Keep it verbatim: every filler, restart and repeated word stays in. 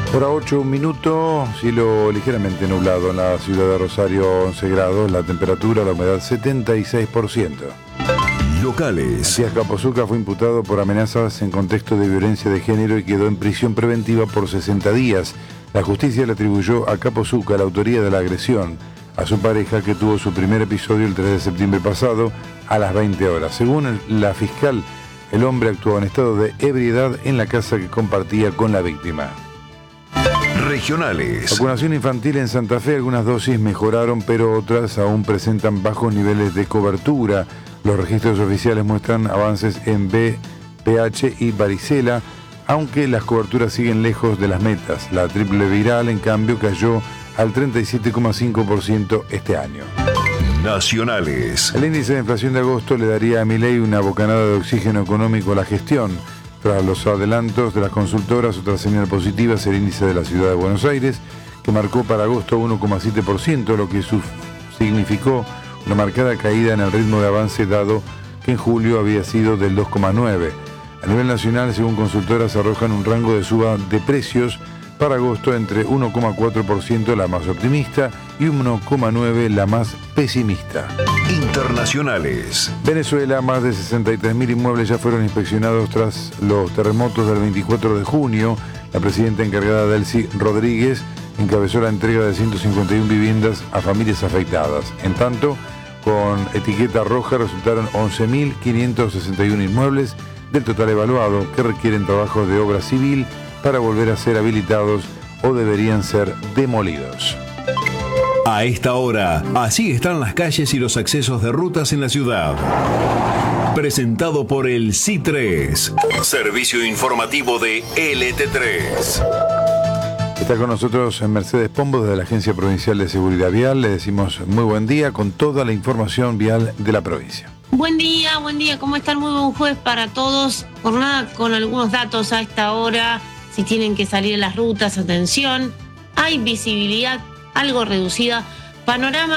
Hora ocho, un minuto, cielo ligeramente nublado en la ciudad de Rosario, once grados, la temperatura, la humedad setenta y seis por ciento. Locales. Matías Capozuca fue imputado por amenazas en contexto de violencia de género y quedó en prisión preventiva por sesenta días. La justicia le atribuyó a Capozuca la autoría de la agresión a su pareja, que tuvo su primer episodio el tres de septiembre pasado a las veinte horas. Según la fiscal, el hombre actuó en estado de ebriedad en la casa que compartía con la víctima. Regionales. Vacunación infantil en Santa Fe, algunas dosis mejoraron, pero otras aún presentan bajos niveles de cobertura. Los registros oficiales muestran avances en B P H y varicela, aunque las coberturas siguen lejos de las metas. La triple viral, en cambio, cayó al treinta y siete coma cinco por ciento este año. Nacionales. El índice de inflación de agosto le daría a Milei una bocanada de oxígeno económico a la gestión. Tras los adelantos de las consultoras, otra señal positiva es el índice de la ciudad de Buenos Aires, que marcó para agosto uno coma siete por ciento, lo que significó una marcada caída en el ritmo de avance, dado que en julio había sido del dos coma nueve por ciento. A nivel nacional, según consultoras, arrojan un rango de suba de precios para agosto entre uno coma cuatro por ciento la más optimista y uno coma nueve por ciento la más pesimista. Internacionales. Venezuela, más de sesenta y tres mil inmuebles ya fueron inspeccionados tras los terremotos del veinticuatro de junio. La presidenta encargada, Delcy Rodríguez, encabezó la entrega de ciento cincuenta y una viviendas a familias afectadas. En tanto, con etiqueta roja resultaron once mil quinientos sesenta y uno inmuebles del total evaluado que requieren trabajos de obra civil para volver a ser habilitados o deberían ser demolidos. A esta hora, así están las calles y los accesos de rutas en la ciudad. Presentado por el C I tres, servicio informativo de L T tres. Está con nosotros Mercedes Pombo desde la Agencia Provincial de Seguridad Vial. Le decimos muy buen día con toda la información vial de la provincia. Buen día, buen día, ¿cómo están? Muy buen jueves para todos. Jornada con algunos datos a esta hora. Si tienen que salir en las rutas, atención. Hay visibilidad algo reducida. Panorama